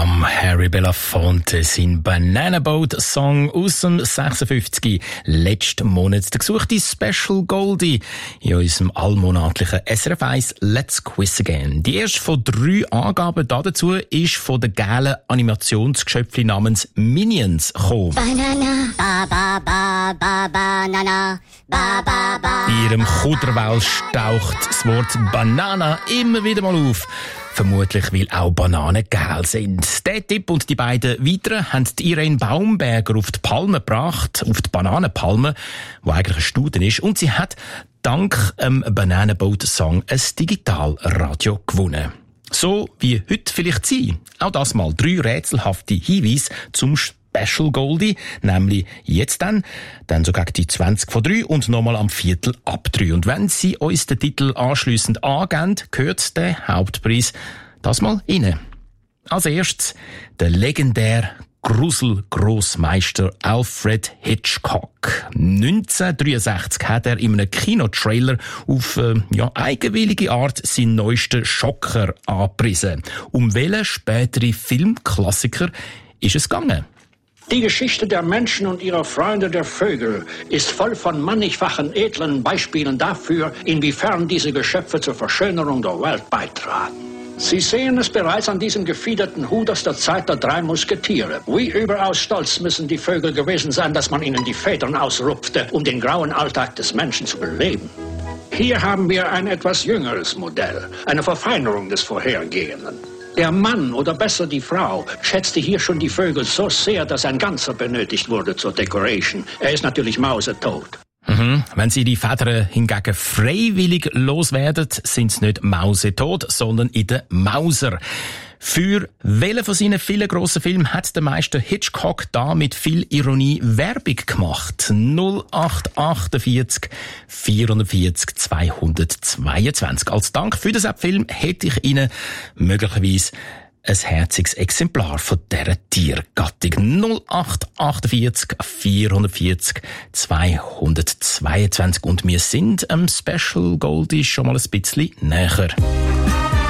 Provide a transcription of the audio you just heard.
Harry Belafonte, sein Banana Boat Song aus dem 56. letzten Monat. Der gesuchte Special Goldie in unserem allmonatlichen SRF 1 Let's Quiz Again. Die erste von 3 Angaben dazu ist von der geilen Animationsgeschöpfchen namens Minions gekommen. Banana, ba ba ba ba banana, ba ba ba. In ihrem Kudderwelsch taucht das Wort Banana immer wieder mal auf. Vermutlich, weil auch Bananen geil sind. Der Tipp und die beiden weiteren haben Irene Baumberger auf die Palme gebracht, auf die Bananenpalme, die eigentlich ein Studen ist. Und sie hat dank dem Banana Boat Song ein Digitalradio gewonnen. So wie heute vielleicht Sie. Auch das mal 3 rätselhafte Hinweise zum Special Goldie, nämlich jetzt dann so gegen die 20 vor 3 und nochmal am 3:15. Und wenn Sie uns den Titel anschliessend angeben, gehört der Hauptpreis das mal rein. Als erstes der legendäre Grusel-Grossmeister Alfred Hitchcock. 1963 hat er in einem Kinotrailer auf eigenwillige Art seinen neuesten Schocker angepriesen. Um welchen späteren Filmklassiker ist es gegangen? Die Geschichte der Menschen und ihrer Freunde der Vögel ist voll von mannigfachen edlen Beispielen dafür, inwiefern diese Geschöpfe zur Verschönerung der Welt beitragen. Sie sehen es bereits an diesem gefiederten Hut aus der Zeit der 3 Musketiere. Wie überaus stolz müssen die Vögel gewesen sein, dass man ihnen die Federn ausrupfte, um den grauen Alltag des Menschen zu beleben. Hier haben wir ein etwas jüngeres Modell, eine Verfeinerung des vorhergehenden. Der Mann, oder besser die Frau, schätzte hier schon die Vögel so sehr, dass ein Ganzer benötigt wurde zur Decoration. Er ist natürlich mausetot. Wenn Sie die Federn hingegen freiwillig loswerden, sind sie nicht mausetot, sondern in den Mauser. Für welchen von seinen vielen grossen Filmen hat der Meister Hitchcock da mit viel Ironie Werbung gemacht? 0848 440 222. Als Dank für den Film hätte ich Ihnen möglicherweise ein herziges Exemplar von dieser Tiergattung. 0848 440 222. Und wir sind am Special Goldie schon mal ein bisschen näher.